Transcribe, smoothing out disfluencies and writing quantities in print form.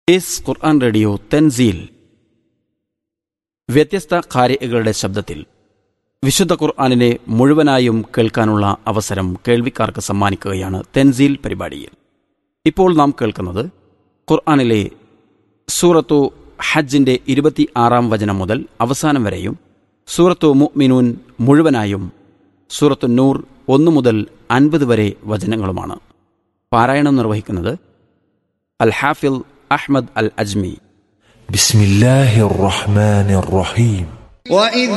Is Quran radio Thanseel. വ്യത്യസ്ത ഖാരികളുടെ ശബ്ദത്തിൽ വിശുദ്ധ ഖുർആനിനെ മുഴുവനായും കേൾക്കാനുള്ള അവസരം കേൾവിക്കാർക്ക് സമ്മാനിക്കുകയാണ് തൻസീൽ പരിപാടിയിൽ. ഇപ്പോൾ നാം കേൾക്കുന്നത് ഖുർആനിലെ സൂറത്തു ഹജ്ജിന്റെ 26 വചനം മുതൽ അവസാനം വരെയും, സൂറത്തു മുഅ്മിനൂൻ മുഴുവനായും, സൂറത്തു നൂർ 1 മുതൽ 50 വരെ വചനങ്ങളുമാണ്. പാരായണം നിർവഹിക്കുന്നത് അൽ ഹാഫിൽ അഹ്മദ് അൽ അജ്മി. ബിസ്മില്ലാഹിർ റഹ്മാനിർ റഹീം. وَإِذْ